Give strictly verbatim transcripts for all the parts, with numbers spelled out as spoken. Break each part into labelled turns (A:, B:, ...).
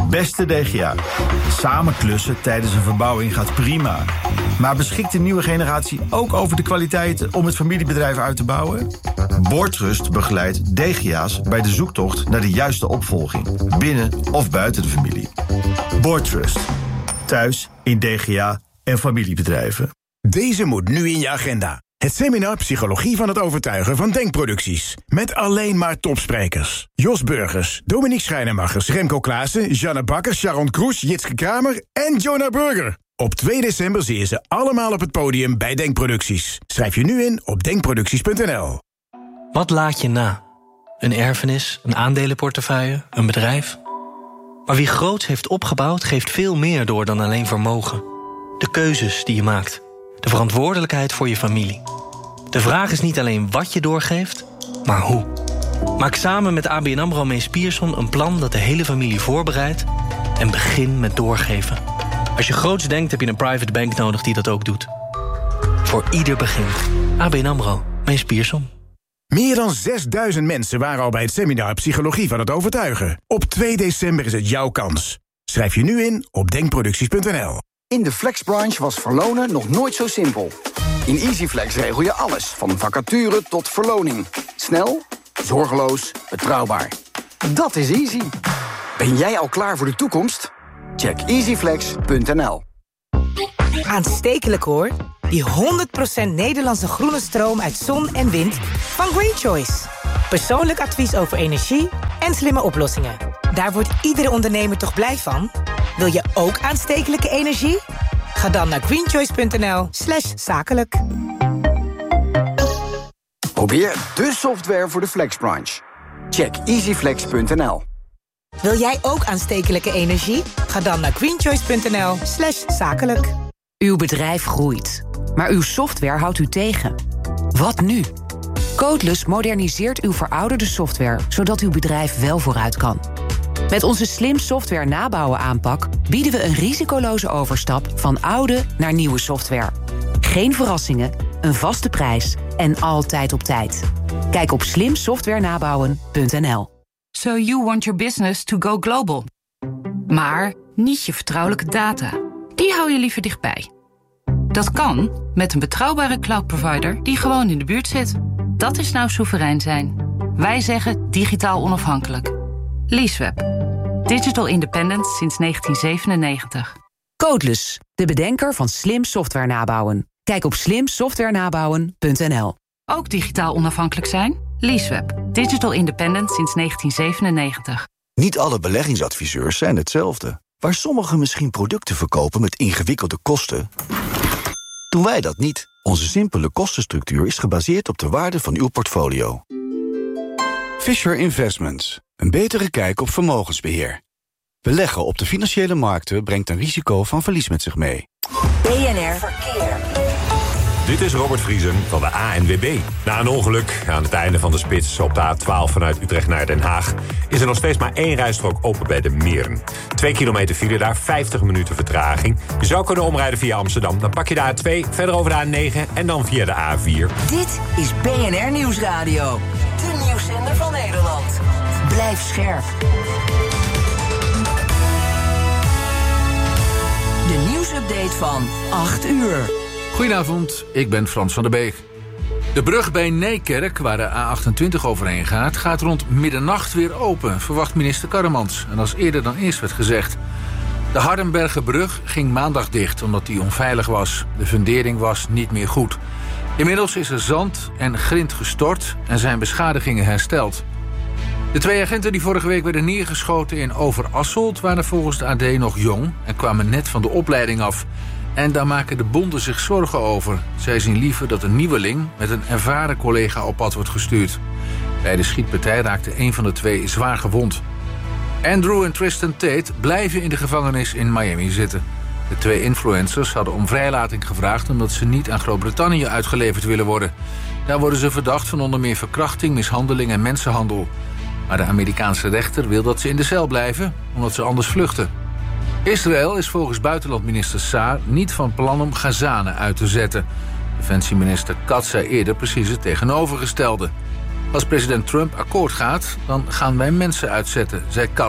A: Beste D G A, samen klussen tijdens een verbouwing gaat prima. Maar beschikt de nieuwe generatie ook over de kwaliteiten om het familiebedrijf uit te bouwen? Boortrust begeleidt D G A's bij de zoektocht naar de juiste opvolging, binnen of buiten de familie. Boortrust, thuis in D G A en familiebedrijven.
B: Deze moet nu in je agenda. Het seminar Psychologie van het Overtuigen van Denkproducties. Met alleen maar topsprekers. Jos Burgers, Dominique Schrijnemachers, Remco Klaassen, Janne Bakker, Sharon Kroes, Jitske Kramer en Jonah Burger. Op twee december zie je ze allemaal op het podium bij Denkproducties. Schrijf je nu in op denkproducties punt n l.
C: Wat laat je na? Een erfenis, een aandelenportefeuille, een bedrijf? Maar wie groots heeft opgebouwd, geeft veel meer door dan alleen vermogen. De keuzes die je maakt. De verantwoordelijkheid voor je familie. De vraag is niet alleen wat je doorgeeft, maar hoe. Maak samen met A B N AMRO Mees Pierson een plan dat de hele familie voorbereidt en begin met doorgeven. Als je groots denkt, heb je een private bank nodig die dat ook doet. Voor ieder begin. A B N AMRO Mees Pierson.
B: Meer dan zesduizend mensen waren al bij het seminar Psychologie van het Overtuigen. Op twee december is het jouw kans. Schrijf je nu in op denkproducties punt n l.
D: In de flexbranche was verlonen nog nooit zo simpel. In EasyFlex regel je alles, van vacature tot verloning. Snel, zorgeloos, betrouwbaar. Dat is easy. Ben jij al klaar voor de toekomst? Check easyflex punt n l.
E: Aanstekelijk hoor. Die honderd procent Nederlandse groene stroom uit zon en wind van Green Choice. Persoonlijk advies over energie en slimme oplossingen. Daar wordt iedere ondernemer toch blij van? Wil je ook aanstekelijke energie? Ga dan naar greenchoice punt n l slash zakelijk.
D: Probeer de software voor de flexbranche. Check easyflex punt n l.
E: Wil jij ook aanstekelijke energie? Ga dan naar greenchoice punt n l slash zakelijk.
F: Uw bedrijf groeit, maar uw software houdt u tegen. Wat nu? Codeless moderniseert uw verouderde software, zodat uw bedrijf wel vooruit kan. Met onze slim software nabouwen aanpak bieden we een risicoloze overstap van oude naar nieuwe software. Geen verrassingen, een vaste prijs en altijd op tijd. Kijk op slim software nabouwen punt n l.
G: So you want your business to go global. Maar niet je vertrouwelijke data. Die hou je liever dichtbij. Dat kan met een betrouwbare cloud provider die gewoon in de buurt zit. Dat is nou soeverein zijn. Wij zeggen digitaal onafhankelijk. Leaseweb. Digital independence sinds negentien zevenennegentig.
F: Codeless, de bedenker van slim software nabouwen. Kijk op slim software nabouwen punt n l.
G: Ook digitaal onafhankelijk zijn? Leaseweb. Digital independence sinds negentien zevenennegentig.
H: Niet alle beleggingsadviseurs zijn hetzelfde. Waar sommigen misschien producten verkopen met ingewikkelde kosten, doen wij dat niet. Onze simpele kostenstructuur is gebaseerd op de waarde van uw portfolio. Fisher Investments. Een betere kijk op vermogensbeheer. Beleggen op de financiële markten brengt een risico van verlies met zich mee.
I: B N R Verkeer.
J: Dit is Robert Vriesen van de A N W B. Na een ongeluk aan het einde van de spits op de A twaalf vanuit Utrecht naar Den Haag is er nog steeds maar één rijstrook open bij de Meren. Twee kilometer file daar, vijftig minuten vertraging. Je zou kunnen omrijden via Amsterdam. Dan pak je de A twee, verder over de A negen en dan via de A vier.
I: Dit is B N R Nieuwsradio. De nieuwszender van Nederland. Blijf scherp. De nieuwsupdate van acht uur.
K: Goedenavond, ik ben Frans van der Beek. De brug bij Nijkerk, waar de A achtentwintig overheen gaat, gaat rond middernacht weer open, verwacht minister Karremans. En dat is eerder dan eerst werd gezegd. De Hardenbergerbrug ging maandag dicht, omdat die onveilig was. De fundering was niet meer goed. Inmiddels is er zand en grind gestort en zijn beschadigingen hersteld. De twee agenten die vorige week werden neergeschoten in Overasselt waren volgens de A D nog jong en kwamen net van de opleiding af. En daar maken de bonden zich zorgen over. Zij zien liever dat een nieuweling met een ervaren collega op pad wordt gestuurd. Bij de schietpartij raakte een van de twee zwaar gewond. Andrew en Tristan Tate blijven in de gevangenis in Miami zitten. De twee influencers hadden om vrijlating gevraagd omdat ze niet aan Groot-Brittannië uitgeleverd willen worden. Daar worden ze verdacht van onder meer verkrachting, mishandeling en mensenhandel. Maar de Amerikaanse rechter wil dat ze in de cel blijven, omdat ze anders vluchten. Israël is volgens buitenlandminister Saar niet van plan om Gazanen uit te zetten. Defensieminister Katz zei eerder precies het tegenovergestelde. Als president Trump akkoord gaat, dan gaan wij mensen uitzetten, zei Katz.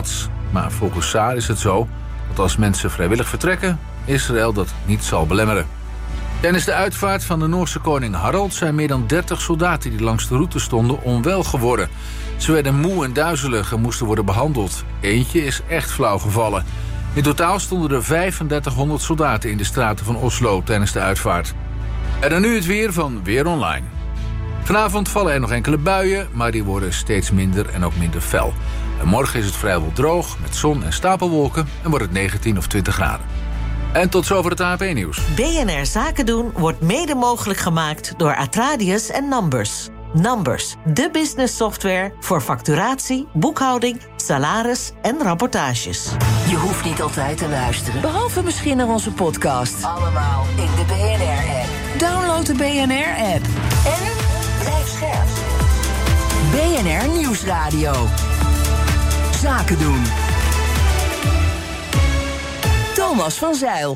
K: Maar volgens Saar is het zo dat als mensen vrijwillig vertrekken, Israël dat niet zal belemmeren. Tijdens de uitvaart van de Noorse koning Harald zijn meer dan dertig soldaten die langs de route stonden onwel geworden. Ze werden moe en duizelig en moesten worden behandeld. Eentje is echt flauw gevallen. In totaal stonden er vijfendertighonderd soldaten in de straten van Oslo tijdens de uitvaart. En dan nu het weer van Weer Online. Vanavond vallen er nog enkele buien, maar die worden steeds minder en ook minder fel. En morgen is het vrijwel droog met zon en stapelwolken en wordt het negentien of twintig graden. En tot zover het A N P-nieuws.
L: B N R Zaken doen wordt mede mogelijk gemaakt door Atradius en Numbers. Numbers, de business software voor facturatie, boekhouding, salaris en rapportages.
I: Je hoeft niet altijd te luisteren, behalve misschien naar onze podcast. Allemaal in de B N R-app. Download de B N R-app. En blijf scherp. B N R Nieuwsradio. Zaken doen. Thomas van Zijl.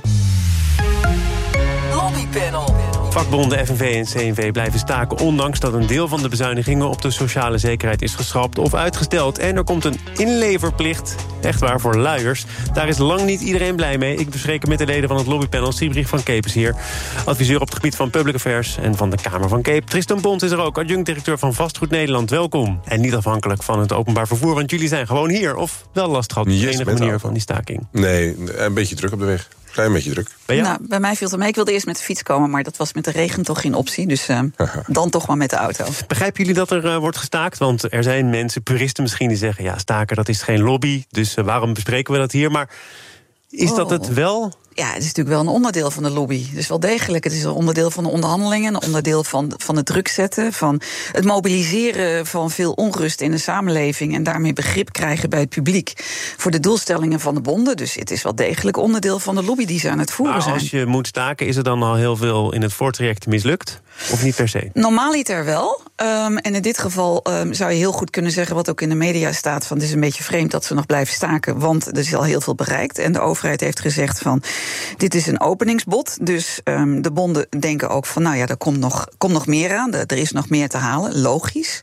I: Lobbypanel.
M: Vakbonden F N V en C N V blijven staken, ondanks dat een deel van de bezuinigingen op de sociale zekerheid is geschrapt of uitgesteld. En er komt een inleverplicht, echt waar, voor luiers. Daar is lang niet iedereen blij mee. Ik bespreek het met de leden van het lobbypanel. Siebrich van Keep is hier, adviseur op het gebied van public affairs en van de Kamer van Keep. Tristan Bont is er ook, adjunct-directeur van Vastgoed Nederland. Welkom. En niet afhankelijk van het openbaar vervoer, want jullie zijn gewoon hier. Of wel lastig gehad, de enige manier van die staking?
N: Nee, een beetje druk op de weg. Klein beetje druk.
O: Bij, nou, bij mij viel het mee. Ik wilde eerst met de fiets komen, maar dat was met de regen toch geen optie. Dus uh, dan toch maar met de auto.
M: Begrijpen jullie dat er uh, wordt gestaakt? Want er zijn mensen, puristen misschien, die zeggen, ja, staken, dat is geen lobby. Dus uh, waarom bespreken we dat hier? Maar is oh. dat het wel?
O: Ja, het is natuurlijk wel een onderdeel van de lobby. Dus wel degelijk. Het is een onderdeel van de onderhandelingen, een onderdeel van, van het druk zetten, van het mobiliseren van veel onrust in de samenleving en daarmee begrip krijgen bij het publiek voor de doelstellingen van de bonden. Dus het is wel degelijk onderdeel van de lobby die ze aan het voeren zijn.
M: Maar als je moet staken, is er dan al heel veel in het voortraject mislukt? Of niet per se?
O: Normaaliter wel. Um, en in dit geval um, zou je heel goed kunnen zeggen, wat ook in de media staat, van het is een beetje vreemd dat ze nog blijven staken, want er is al heel veel bereikt. En de overheid heeft gezegd van, dit is een openingsbod. Dus um, de bonden denken ook van, nou ja, er komt nog, komt nog meer aan. Er is nog meer te halen, logisch.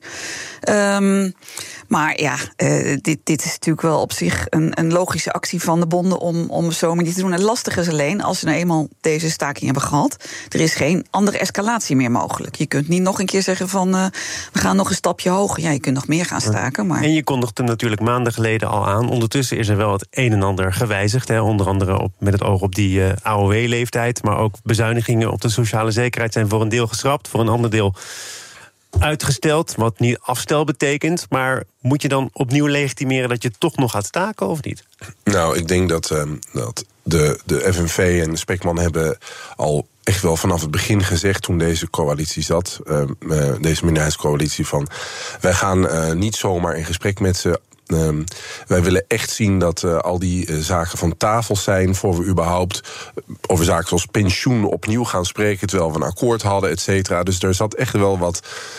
O: Um, maar ja, uh, dit, dit is natuurlijk wel op zich een, een logische actie van de bonden om, om zo maar niet te doen. Het lastige is alleen, als ze nou eenmaal deze staking hebben gehad, er is geen andere escalatie meer mogelijk. Je kunt niet nog een keer zeggen van, uh, we gaan nog een stapje hoger. Ja, je kunt nog meer gaan staken. Maar...
M: En je kondigde natuurlijk maanden geleden al aan. Ondertussen is er wel het een en ander gewijzigd. Hè, onder andere op, met het oog op die uh, A O W-leeftijd. Maar ook bezuinigingen op de sociale zekerheid zijn voor een deel geschrapt, voor een ander deel uitgesteld, wat niet afstel betekent. Maar moet je dan opnieuw legitimeren dat je toch nog gaat staken of niet?
N: Nou, ik denk dat, uh, dat de, de F N V en de Spekman hebben al echt wel vanaf het begin gezegd, toen deze coalitie zat, uh, uh, deze minderheidscoalitie, van wij gaan uh, niet zomaar in gesprek met ze. Um, wij willen echt zien dat uh, al die uh, zaken van tafel zijn, voor we überhaupt uh, over zaken zoals pensioen opnieuw gaan spreken, terwijl we een akkoord hadden, et cetera. Dus er zat echt wel wat,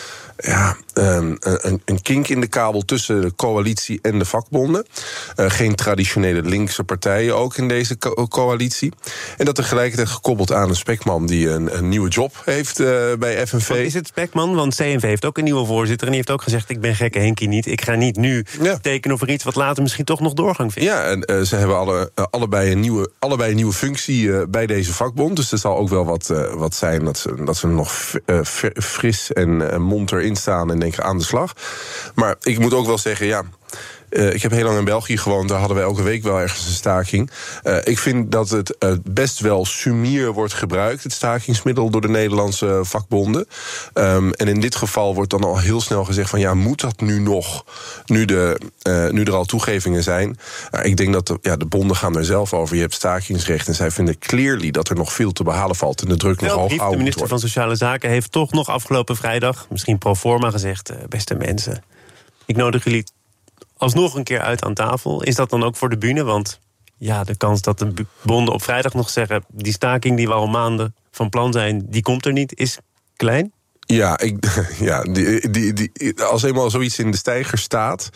N: ja, um, een, een kink in de kabel tussen de coalitie en de vakbonden. Uh, geen traditionele linkse partijen ook in deze co- coalitie. En dat tegelijkertijd gekoppeld aan een Spekman die een, een nieuwe job heeft uh, bij F N V.
M: Wat is het Spekman? Want C N V heeft ook een nieuwe voorzitter en die heeft ook gezegd, ik ben gekke Henkie niet. Ik ga niet nu ja. tekenen over iets wat later misschien toch nog doorgang vindt.
N: Ja, en uh, ze hebben alle, uh, allebei, een nieuwe, allebei een nieuwe functie uh, bij deze vakbond. Dus er zal ook wel wat, uh, wat zijn dat ze, dat ze nog f- uh, fris en uh, monter in staan en denken aan de slag. Maar ik moet ook wel zeggen, ja, Uh, ik heb heel lang in België gewoond, daar hadden wij elke week wel ergens een staking. Uh, ik vind dat het uh, best wel sumier wordt gebruikt, het stakingsmiddel, door de Nederlandse vakbonden. Um, en in dit geval wordt dan al heel snel gezegd van, ja, moet dat nu nog, nu, de, uh, nu er al toegevingen zijn? Uh, ik denk dat de, ja, de bonden gaan er zelf over. Je hebt stakingsrecht en zij vinden clearly dat er nog veel te behalen valt en de druk nog hoog houden moet worden.
M: De minister van Sociale Zaken heeft toch nog afgelopen vrijdag, misschien pro forma, gezegd, uh, beste mensen, ik nodig jullie alsnog een keer uit aan tafel. Is dat dan ook voor de bühne? Want ja, de kans dat de bonden op vrijdag nog zeggen, die staking die we al maanden van plan zijn, die komt er niet, is klein?
N: Ja, ik, ja die, die, die, als eenmaal zoiets in de steiger staat,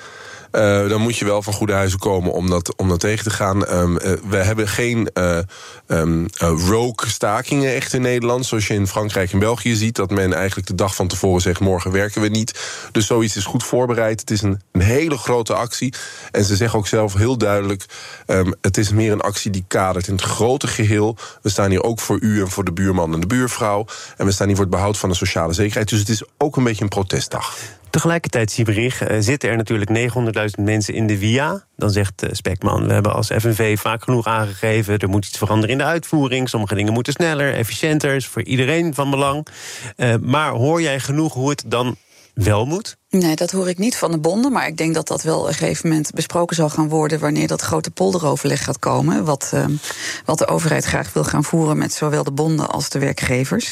N: Uh, dan moet je wel van goede huizen komen om dat, om dat tegen te gaan. Um, uh, we hebben geen uh, um, uh, rogue stakingen echt in Nederland. Zoals je in Frankrijk en België ziet. Dat men eigenlijk de dag van tevoren zegt, morgen werken we niet. Dus zoiets is goed voorbereid. Het is een, een hele grote actie. En ze zeggen ook zelf heel duidelijk, um, het is meer een actie die kadert in het grote geheel. We staan hier ook voor u en voor de buurman en de buurvrouw. En we staan hier voor het behoud van de sociale zekerheid. Dus het is ook een beetje een protestdag.
M: Tegelijkertijd, Sieberich, uh, zitten er natuurlijk negenhonderdduizend mensen in de W I A. Dan zegt uh, Spekman, we hebben als F N V vaak genoeg aangegeven, er moet iets veranderen in de uitvoering. Sommige dingen moeten sneller, efficiënter, is voor iedereen van belang. Uh, maar hoor jij genoeg hoe het dan wel moet?
O: Nee, dat hoor ik niet van de bonden. Maar ik denk dat dat wel op een gegeven moment besproken zal gaan worden wanneer dat grote polderoverleg gaat komen. Wat, uh, wat de overheid graag wil gaan voeren met zowel de bonden als de werkgevers.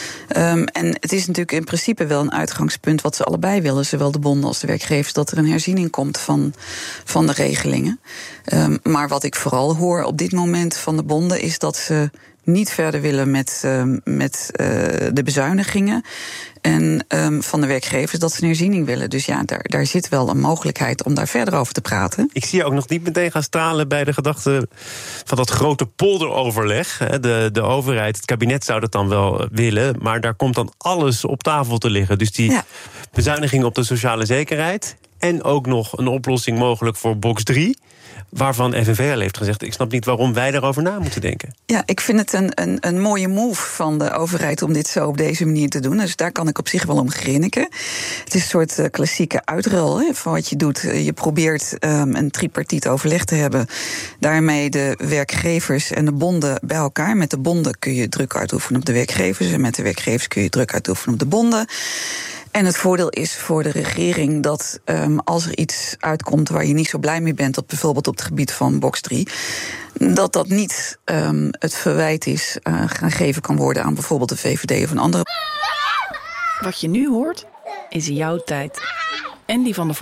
O: Um, en het is natuurlijk in principe wel een uitgangspunt wat ze allebei willen, zowel de bonden als de werkgevers, dat er een herziening komt van, van de regelingen. Um, maar wat ik vooral hoor op dit moment van de bonden is dat ze niet verder willen met, uh, met uh, de bezuinigingen. En um, van de werkgevers dat ze een herziening willen. Dus ja, daar, daar zit wel een mogelijkheid om daar verder over te praten.
M: Ik zie je ook nog niet meteen gaan stralen bij de gedachte van dat grote polderoverleg. De, de overheid, het kabinet zou dat dan wel willen, maar daar komt dan alles op tafel te liggen. Dus die ja. bezuiniging op de sociale zekerheid en ook nog een oplossing mogelijk voor box drie... waarvan F N V al heeft gezegd, ik snap niet waarom wij daarover na moeten denken.
O: Ja, ik vind het een, een, een mooie move van de overheid om dit zo op deze manier te doen. Dus daar kan ik op zich wel om grinniken. Het is een soort uh, klassieke uitruil hè, van wat je doet. Je probeert um, een tripartiet overleg te hebben. Daarmee de werkgevers en de bonden bij elkaar. Met de bonden kun je druk uitoefenen op de werkgevers en met de werkgevers kun je druk uitoefenen op de bonden. En het voordeel is voor de regering dat um, als er iets uitkomt waar je niet zo blij mee bent, op bijvoorbeeld op het gebied van box drie, dat dat niet um, het verwijt is uh, gaan geven kan worden aan bijvoorbeeld de V V D of een andere.
P: Wat je nu hoort, is jouw tijd. En die van de